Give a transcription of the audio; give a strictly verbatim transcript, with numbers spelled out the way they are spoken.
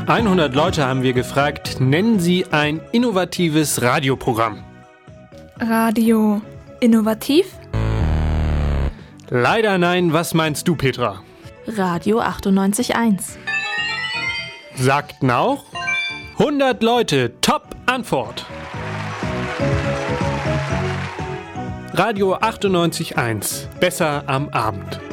hundert Leute haben wir gefragt, nennen Sie ein innovatives Radioprogramm. Radio innovativ? Leider nein, was meinst du, Petra? Radio achtundneunzig Komma eins. Sagten auch hundert Leute, top Antwort. Radio achtundneunzig Komma eins, besser am Abend.